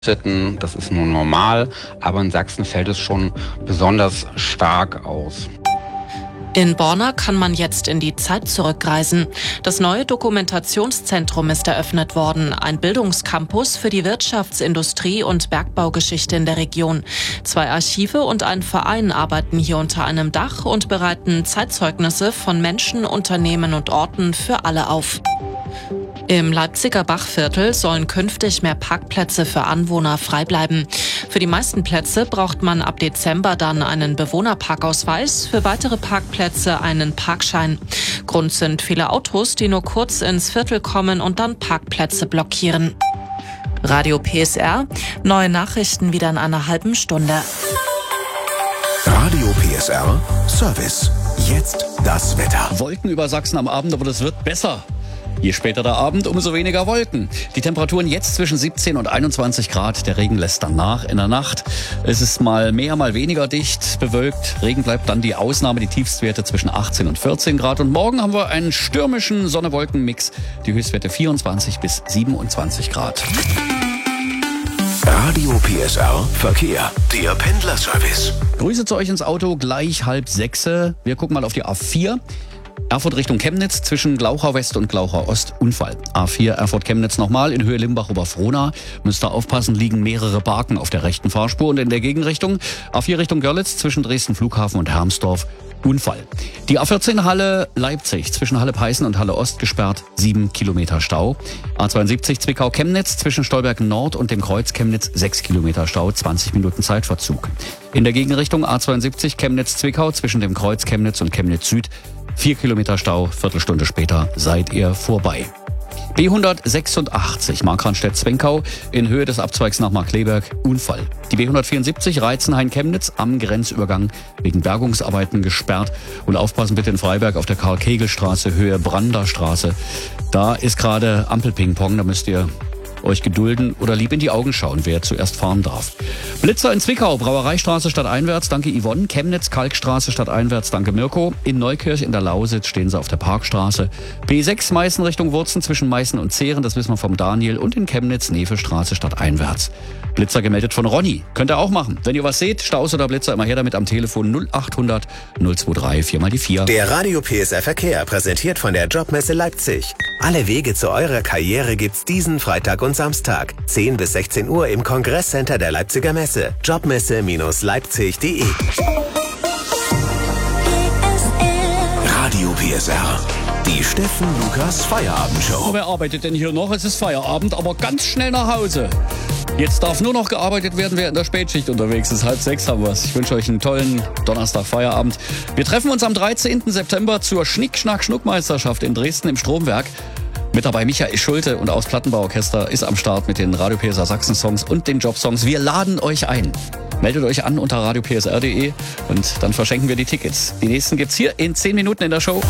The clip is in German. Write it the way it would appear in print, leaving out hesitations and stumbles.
Das ist nur normal, aber in Sachsen fällt es schon besonders stark aus. In Borna kann man jetzt in die Zeit zurückreisen. Das neue Dokumentationszentrum ist eröffnet worden, ein Bildungscampus für die Wirtschafts-, Industrie- und Bergbaugeschichte in der Region. 2 Archive und ein Verein arbeiten hier unter einem Dach und bereiten Zeitzeugnisse von Menschen, Unternehmen und Orten für alle auf. Im Leipziger Bachviertel sollen künftig mehr Parkplätze für Anwohner frei bleiben. Für die meisten Plätze braucht man ab Dezember dann einen Bewohnerparkausweis, für weitere Parkplätze einen Parkschein. Grund sind viele Autos, die nur kurz ins Viertel kommen und dann Parkplätze blockieren. Radio PSR, neue Nachrichten wieder in einer halben Stunde. Radio PSR Service. Jetzt das Wetter. Wolken über Sachsen am Abend, aber das wird besser. Je später der Abend, umso weniger Wolken. Die Temperaturen jetzt zwischen 17 und 21 Grad. Der Regen lässt dann nach in der Nacht. Es ist mal mehr, mal weniger dicht bewölkt. Regen bleibt dann die Ausnahme. Die Tiefstwerte zwischen 18 und 14 Grad. Und morgen haben wir einen stürmischen Sonne-Wolken-Mix. Die Höchstwerte 24 bis 27 Grad. Radio PSR Verkehr. Der Pendlerservice. Grüße zu euch ins Auto, gleich 5:30. Wir gucken mal auf die A4. Erfurt Richtung Chemnitz, zwischen Glauchau West und Glauchau Ost, Unfall. A4 Erfurt-Chemnitz nochmal, in Höhe Limbach-Oberfrohna. Müsst ihr aufpassen, liegen mehrere Barken auf der rechten Fahrspur. Und in der Gegenrichtung, A4 Richtung Görlitz, zwischen Dresden Flughafen und Hermsdorf, Unfall. Die A14 Halle Leipzig, zwischen Halle Peißen und Halle Ost gesperrt, 7 Kilometer Stau. A72 Zwickau-Chemnitz, zwischen Stolberg Nord und dem Kreuz Chemnitz, 6 Kilometer Stau, 20 Minuten Zeitverzug. In der Gegenrichtung A72 Chemnitz-Zwickau, zwischen dem Kreuz Chemnitz und Chemnitz Süd, 4 Kilometer Stau, Viertelstunde später seid ihr vorbei. B186 Markranstädt-Zwenkau in Höhe des Abzweigs nach Markkleeberg, Unfall. Die B174 Reizenhain-Chemnitz am Grenzübergang wegen Bergungsarbeiten gesperrt. Und aufpassen bitte in Freiberg auf der Karl-Kegel-Straße, Höhe Branderstraße. Da ist gerade Ampelpingpong, da müsst ihr euch gedulden oder lieb in die Augen schauen, wer zuerst fahren darf. Blitzer in Zwickau, Brauereistraße stadteinwärts, danke Yvonne. Chemnitz, Kalkstraße stadteinwärts, danke Mirko. In Neukirch in der Lausitz stehen sie auf der Parkstraße. B6 Meißen Richtung Wurzen zwischen Meißen und Zehren, das wissen wir vom Daniel. Und in Chemnitz, Nevestraße stadteinwärts. Blitzer gemeldet von Ronny. Könnt ihr auch machen. Wenn ihr was seht, Staus oder Blitzer, immer her damit am Telefon 0800 023 4 mal die 4. Der Radio PSR Verkehr, präsentiert von der Jobmesse Leipzig. Alle Wege zu eurer Karriere gibt's diesen Freitag und Samstag. 10 bis 16 Uhr im Kongresscenter der Leipziger Messe. Jobmesse-leipzig.de. Radio PSR. Die Steffen Lukas Feierabendshow. Wer arbeitet denn hier noch? Es ist Feierabend, aber ganz schnell nach Hause. Jetzt darf nur noch gearbeitet werden, wer in der Spätschicht unterwegs ist. 5:30 haben wir es. Ich wünsche euch einen tollen Donnerstag Feierabend. Wir treffen uns am 13. September zur Schnick-Schnack-Schnuck-Meisterschaft in Dresden im Stromwerk. Mit dabei Michael Schulte und aus Plattenbauorchester ist am Start mit den Radio PSR Sachsen-Songs und den Jobsongs. Wir laden euch ein. Meldet euch an unter radiopsr.de und dann verschenken wir die Tickets. Die nächsten gibt's hier in 10 Minuten in der Show.